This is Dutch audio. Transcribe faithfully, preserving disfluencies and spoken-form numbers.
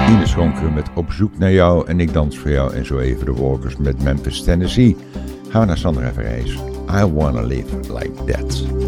Ines Ronke met Op zoek naar jou en ik dans voor jou. En zo even de Walkers met Memphis, Tennessee. Gaan we naar Sandra Verrijs. I wanna live like that.